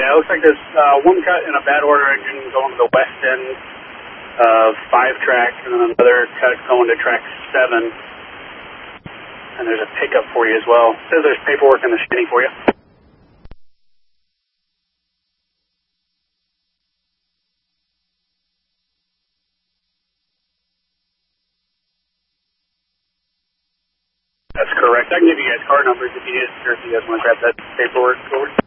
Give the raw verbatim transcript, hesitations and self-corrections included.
Yeah, it looks like there's uh, one cut in a bad order engine going to the west end of five track, and then another cut going to track seven. And there's a pickup for you as well. It says there's paperwork in the shinny for you. That's correct. I can give you guys car numbers if you, or if you guys want to grab that paperwork over.